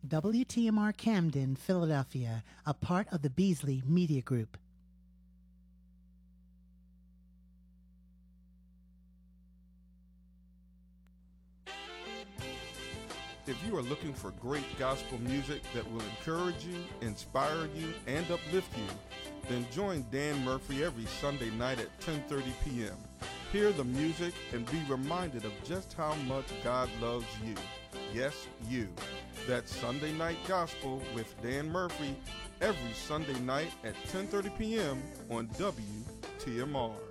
WTMR Camden, Philadelphia, a part of the Beasley Media Group. If you are looking for great gospel music that will encourage you, inspire you, and uplift you, then join Dan Murphy every Sunday night at 10:30 p.m. Hear the music and be reminded of just how much God loves you. Yes, you. That's Sunday Night Gospel with Dan Murphy every Sunday night at 10:30 p.m. on WTMR.